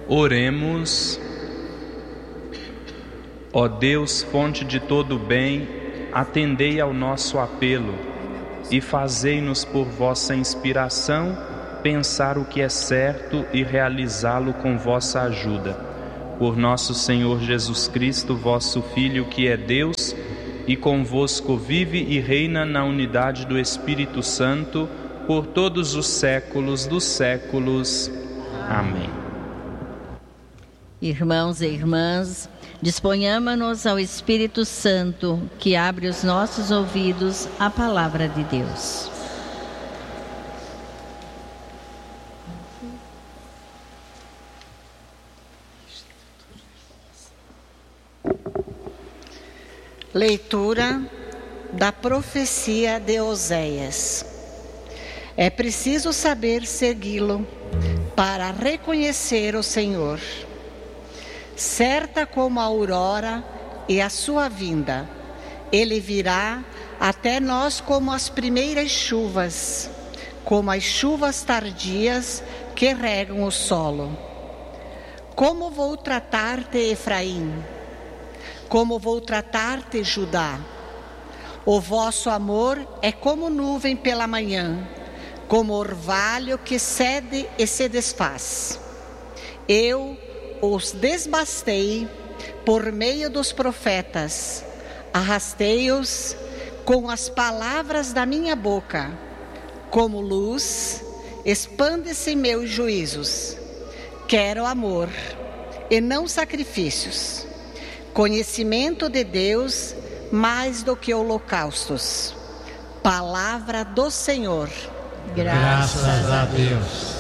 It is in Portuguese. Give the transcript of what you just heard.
Oremos. Ó Deus, fonte de todo bem, atendei ao nosso apelo e fazei-nos por vossa inspiração pensar o que é certo e realizá-lo com vossa ajuda. Por nosso Senhor Jesus Cristo, vosso Filho, que é Deus, e convosco vive e reina na unidade do Espírito Santo, por todos os séculos dos séculos. Amém. Irmãos e irmãs, disponhamos-nos ao Espírito Santo, que abre os nossos ouvidos à palavra de Deus. Leitura da profecia de Oséias. É preciso saber segui-lo para reconhecer o Senhor. Certa como a aurora e a sua vinda, ele virá até nós como as primeiras chuvas, como as chuvas tardias que regam o solo. Como vou tratar-te, Efraim? Como vou tratar-te, Judá? O vosso amor é como nuvem pela manhã, como orvalho que cede e se desfaz. Eu os desbastei por meio dos profetas, arrastei-os com as palavras da minha boca. Como luz, expande-se meus juízos. Quero amor e não sacrifícios, conhecimento de Deus mais do que holocaustos. Palavra do Senhor. Graças a Deus.